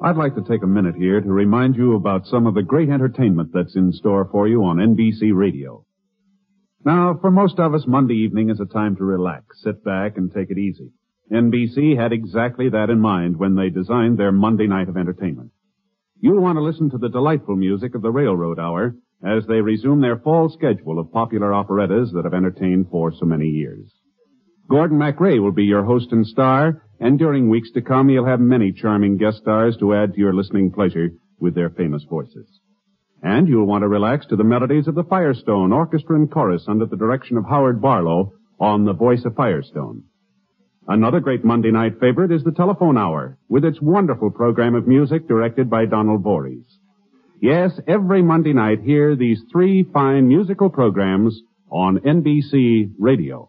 I'd like to take a minute here to remind you about some of the great entertainment that's in store for you on NBC Radio. Now, for most of us, Monday evening is a time to relax, sit back, and take it easy. NBC had exactly that in mind when they designed their Monday night of entertainment. You'll want to listen to the delightful music of the Railroad Hour as they resume their fall schedule of popular operettas that have entertained for so many years. Gordon MacRae will be your host and star, and during weeks to come, you'll have many charming guest stars to add to your listening pleasure with their famous voices. And you'll want to relax to the melodies of the Firestone Orchestra and Chorus under the direction of Howard Barlow on The Voice of Firestone. Another great Monday night favorite is the Telephone Hour, with its wonderful program of music directed by Donald Voorhees. Yes, every Monday night, hear these three fine musical programs on NBC Radio.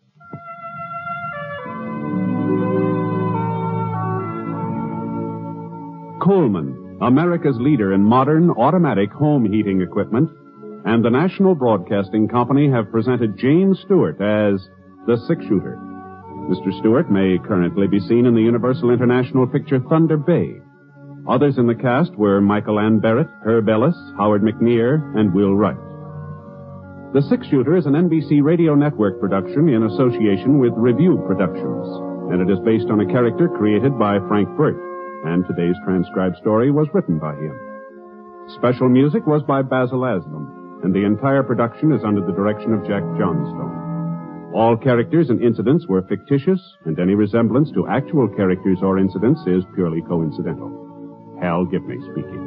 Coleman, America's leader in modern automatic home heating equipment, and the National Broadcasting Company have presented James Stewart as the Six-Shooter. Mr. Stewart may currently be seen in the Universal International picture Thunder Bay. Others in the cast were Michael Ann Barrett, Herb Ellis, Howard McNear, and Will Wright. The Six-Shooter is an NBC Radio Network production in association with Review Productions, and it is based on a character created by Frank Burt, and today's transcribed story was written by him. Special music was by Basil Aslam, and the entire production is under the direction of Jack Johnstone. All characters and incidents were fictitious, and any resemblance to actual characters or incidents is purely coincidental. Hal Gibney speaking.